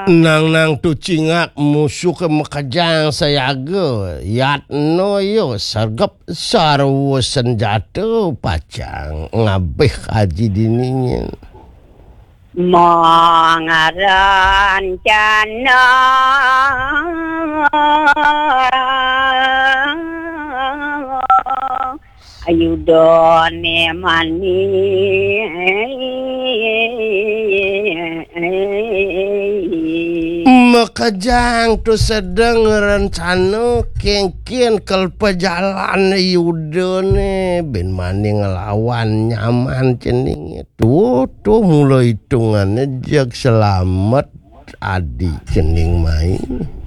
Nang tu cingak musuh ke makajang sayaga yatno yo sargap sarwa senjata pacang ngabih haji dininya Mangaran cana ayudone mani makajang tu sedang rencana kengkian kelpejalan yudone ben maning ngelawan nyaman ceningnya tu mulai hitungannya jak selamat adi cening main